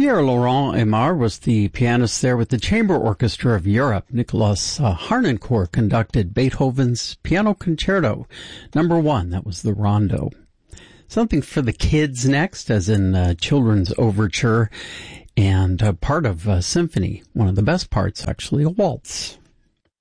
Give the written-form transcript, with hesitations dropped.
Pierre-Laurent Aimard was the pianist there with the Chamber Orchestra of Europe. Nicolas Harnoncourt conducted Beethoven's Piano Concerto No. 1. That was the Rondo. Something for the kids next, as in children's overture, and part of a symphony. One of the best parts, actually, a waltz.